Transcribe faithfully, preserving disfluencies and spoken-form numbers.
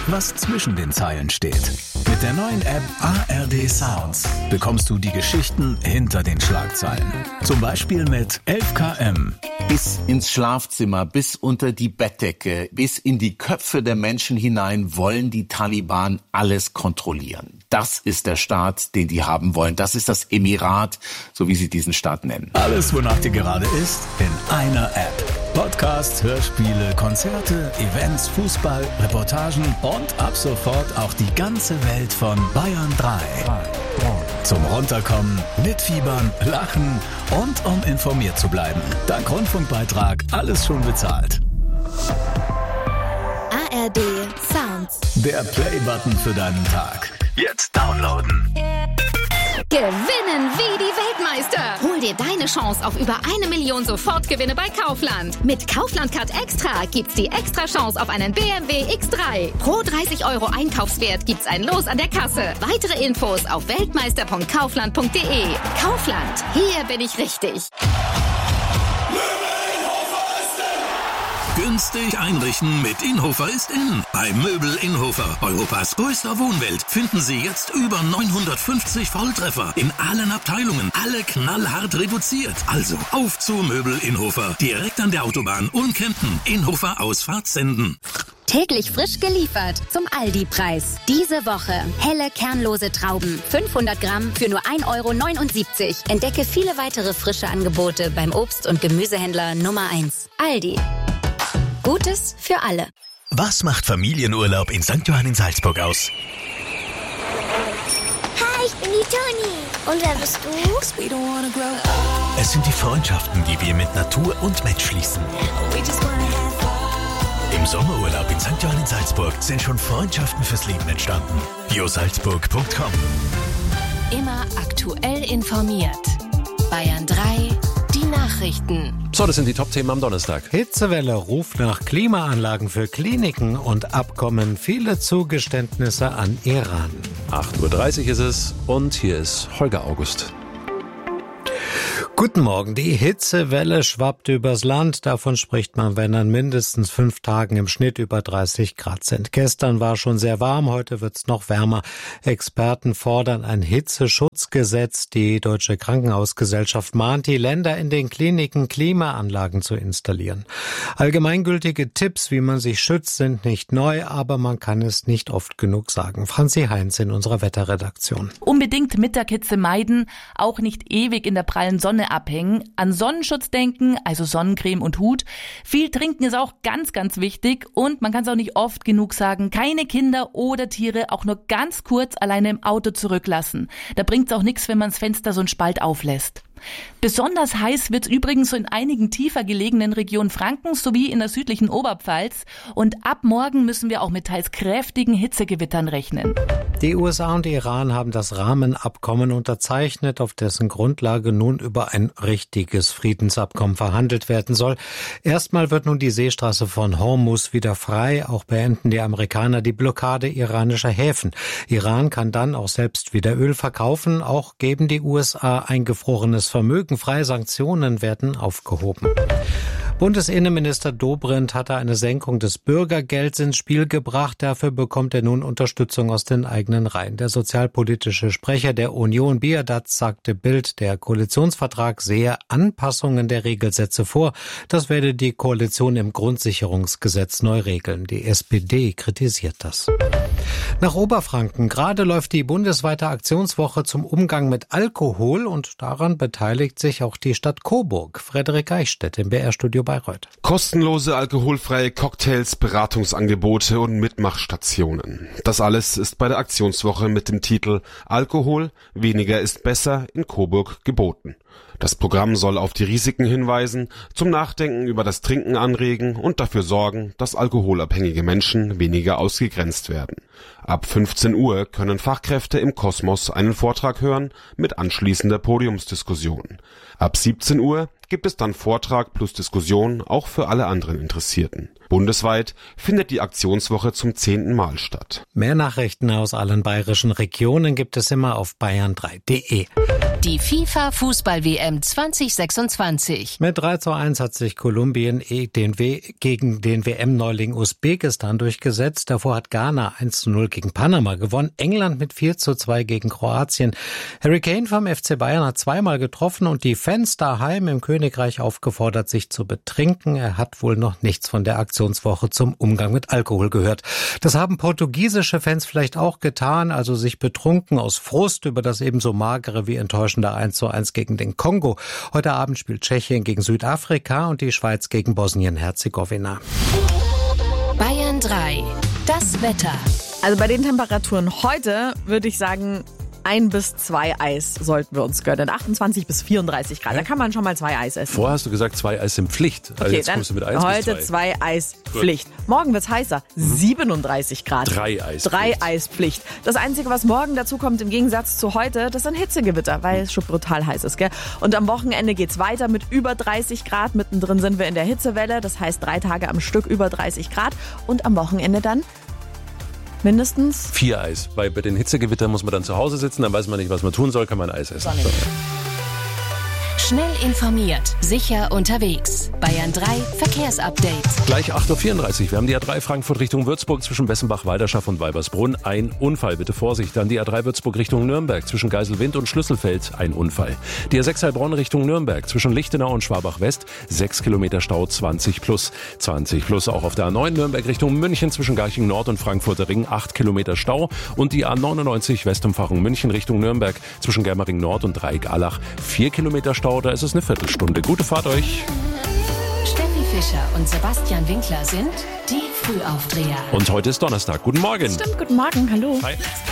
was zwischen den Zeilen steht. Mit der neuen App A R D Sounds bekommst du die Geschichten hinter den Schlagzeilen. Zum Beispiel mit elf Kilometer pro Stunde. Bis ins Schlafzimmer, bis unter die Bettdecke, bis in die Köpfe der Menschen hinein wollen die Taliban alles kontrollieren. Das ist der Staat, den die haben wollen. Das ist das Emirat, so wie sie diesen Staat nennen. Alles, wonach dir gerade ist, in einer App. Podcasts, Hörspiele, Konzerte, Events, Fußball, Reportagen und ab sofort auch die ganze Welt von Bayern drei. Zum Runterkommen, mitfiebern, lachen und um informiert zu bleiben. Dank Rundfunkbeitrag alles schon bezahlt. A R D Sounds. Der Play-Button für deinen Tag. Jetzt downloaden. Gewinnen wie die Weltmeister. Hol dir deine Chance auf über eine Million Sofortgewinne bei Kaufland. Mit Kaufland Card Extra gibt's die extra Chance auf einen B M W X drei. Pro dreißig Euro Einkaufswert gibt's ein Los an der Kasse. Weitere Infos auf weltmeister punkt kaufland punkt de. Kaufland, hier bin ich richtig. Günstig einrichten mit Inhofer ist in. Bei Möbel Inhofer, Europas größter Wohnwelt, finden Sie jetzt über neunhundertfünfzig Volltreffer in allen Abteilungen. Alle knallhart reduziert. Also auf zu Möbel Inhofer. Direkt an der Autobahn Ulm-Kempten. Inhofer Ausfahrt senden. Täglich frisch geliefert zum Aldi-Preis. Diese Woche helle kernlose Trauben, fünfhundert Gramm für nur ein Euro neunundsiebzig. Entdecke viele weitere frische Angebote beim Obst- und Gemüsehändler Nummer eins. Aldi. Gutes für alle. Was macht Familienurlaub in Sankt Johann in Salzburg aus? Hi, ich bin die Toni. Und wer bist du? Es sind die Freundschaften, die wir mit Natur und Mensch schließen. Im Sommerurlaub in Sankt Johann in Salzburg sind schon Freundschaften fürs Leben entstanden. biosalzburg punkt com. Immer aktuell informiert. Bayern drei, die Nachrichten. So, das sind die Top-Themen am Donnerstag. Hitzewelle ruft nach Klimaanlagen für Kliniken und Abkommen. Viele Zugeständnisse an Iran. acht Uhr dreißig ist es und hier ist Holger August. Guten Morgen. Die Hitzewelle schwappt übers Land. Davon spricht man, wenn an mindestens fünf Tagen im Schnitt über dreißig Grad sind. Gestern war schon sehr warm, heute wird's noch wärmer. Experten fordern ein Hitzeschutzgesetz. Die Deutsche Krankenhausgesellschaft mahnt die Länder in den Kliniken, Klimaanlagen zu installieren. Allgemeingültige Tipps, wie man sich schützt, sind nicht neu, aber man kann es nicht oft genug sagen. Franzi Heinz in unserer Wetterredaktion. Unbedingt Mittaghitze meiden, auch nicht ewig in der prallen Sonne abhängen, an Sonnenschutz denken, also Sonnencreme und Hut. Viel trinken ist auch ganz, ganz wichtig und man kann es auch nicht oft genug sagen, keine Kinder oder Tiere auch nur ganz kurz alleine im Auto zurücklassen. Da bringt es auch nichts, wenn man das Fenster so einen Spalt auflässt. Besonders heiß wird es übrigens so in einigen tiefer gelegenen Regionen Frankens sowie in der südlichen Oberpfalz. Und ab morgen müssen wir auch mit teils kräftigen Hitzegewittern rechnen. Die U S A und Iran haben das Rahmenabkommen unterzeichnet, auf dessen Grundlage nun über ein richtiges Friedensabkommen verhandelt werden soll. Erstmal wird nun die Seestraße von Hormuz wieder frei. Auch beenden die Amerikaner die Blockade iranischer Häfen. Iran kann dann auch selbst wieder Öl verkaufen. Auch geben die U S A eingefrorenes Vermögen frei, Sanktionen werden aufgehoben. Bundesinnenminister Dobrindt hatte eine Senkung des Bürgergelds ins Spiel gebracht. Dafür bekommt er nun Unterstützung aus den eigenen Reihen. Der sozialpolitische Sprecher der Union, Bierdatz, sagte Bild, der Koalitionsvertrag sehe Anpassungen der Regelsätze vor. Das werde die Koalition im Grundsicherungsgesetz neu regeln. Die S P D kritisiert das. Nach Oberfranken. Gerade läuft die bundesweite Aktionswoche zum Umgang mit Alkohol und daran beteiligt sich auch die Stadt Coburg. Frederik Eichstädt im B R-Studio Bayreuth. Kostenlose alkoholfreie Cocktails, Beratungsangebote und Mitmachstationen. Das alles ist bei der Aktionswoche mit dem Titel Alkohol, weniger ist besser in Coburg geboten. Das Programm soll auf die Risiken hinweisen, zum Nachdenken über das Trinken anregen und dafür sorgen, dass alkoholabhängige Menschen weniger ausgegrenzt werden. Ab fünfzehn Uhr können Fachkräfte im Kosmos einen Vortrag hören mit anschließender Podiumsdiskussion. Ab siebzehn Uhr gibt es dann Vortrag plus Diskussion auch für alle anderen Interessierten. Bundesweit findet die Aktionswoche zum zehnten Mal statt. Mehr Nachrichten aus allen bayerischen Regionen gibt es immer auf bayern drei punkt de. Die FIFA-Fußball-W M zwanzig sechsundzwanzig. Mit drei zu eins hat sich Kolumbien den w- gegen den W M-Neuling Usbekistan durchgesetzt. Davor hat Ghana eins zu null gegen Panama gewonnen. England mit vier zu zwei gegen Kroatien. Harry Kane vom F C Bayern hat zweimal getroffen und die Fans daheim im Königreich aufgefordert, sich zu betrinken. Er hat wohl noch nichts von der Aktionswoche zum Umgang mit Alkohol gehört. Das haben portugiesische Fans vielleicht auch getan, also sich betrunken aus Frust über das ebenso magere wie enttäuschende eins zu eins gegen den Kongo. Heute Abend spielt Tschechien gegen Südafrika und die Schweiz gegen Bosnien-Herzegowina. Bayern drei. Das Wetter. Also bei den Temperaturen heute würde ich sagen, ein bis zwei Eis sollten wir uns gönnen. achtundzwanzig bis vierunddreißig Grad. Da kann man schon mal zwei Eis essen. Vorher hast du gesagt, zwei Eis sind Pflicht. Also okay, jetzt dann kommst du mit eins heute bis zwei. zwei Eis Pflicht. Morgen wird's heißer. siebenunddreißig Grad. Drei Eis. Drei Eis Pflicht. Das Einzige, was morgen dazu kommt, im Gegensatz zu heute, das sind Hitzegewitter, weil es schon brutal heiß ist, gell? Und am Wochenende geht's weiter mit über dreißig Grad. Mittendrin sind wir in der Hitzewelle. Das heißt drei Tage am Stück über dreißig Grad. Und am Wochenende dann mindestens vier Eis. Weil bei den Hitzegewittern muss man dann zu Hause sitzen, dann weiß man nicht, was man tun soll, kann man Eis essen. So. Schnell informiert, sicher unterwegs. Bayern drei Verkehrsupdate. Gleich acht Uhr vierunddreißig. Wir haben die A drei Frankfurt Richtung Würzburg zwischen Bessenbach, Weiderschaff und Weibersbrunn. Ein Unfall, bitte Vorsicht. Dann die A drei Würzburg Richtung Nürnberg zwischen Geiselwind und Schlüsselfeld. Ein Unfall. Die A sechs Heilbronn Richtung Nürnberg zwischen Lichtenau und Schwabach West. sechs Kilometer Stau, zwanzig plus. zwanzig plus auch auf der A neun Nürnberg Richtung München zwischen Garching Nord und Frankfurter Ring. acht Kilometer Stau. Und die A neunundneunzig Westumfahrung München Richtung Nürnberg zwischen Germering Nord und Dreieck-Allach. vier Kilometer Stau. Da ist es eine Viertelstunde. Gute Fahrt euch. Steffi Fischer und Sebastian Winkler sind die Frühaufdreher. Und heute ist Donnerstag. Guten Morgen. Stimmt, guten Morgen, hallo. Hi.